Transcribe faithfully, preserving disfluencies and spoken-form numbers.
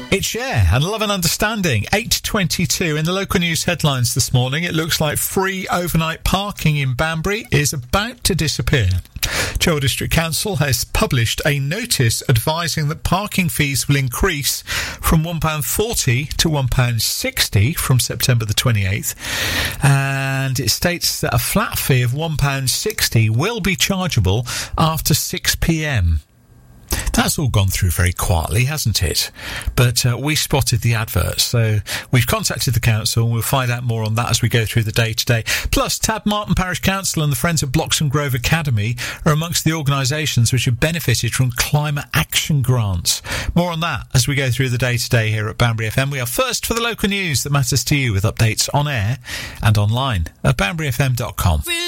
It's Share and Love and Understanding. eight twenty-two in the local news headlines this morning. It looks like free overnight parking in Banbury is about to disappear. Chorley District Council has published a notice advising that parking fees will increase from one pound forty to one pound sixty from September the twenty-eighth. And it states that a flat fee of one pound sixty will be chargeable after six p m. That's all gone through very quietly, hasn't it? But uh, we spotted the adverts, so we've contacted the council and we'll find out more on that as we go through the day today. Plus, Tab Martin Parish Council and the Friends of Bloxham Grove Academy are amongst the organisations which have benefited from climate action grants. More on that as we go through the day today here at Banbury F M. We are first for the local news that matters to you with updates on air and online at banbury f m dot com.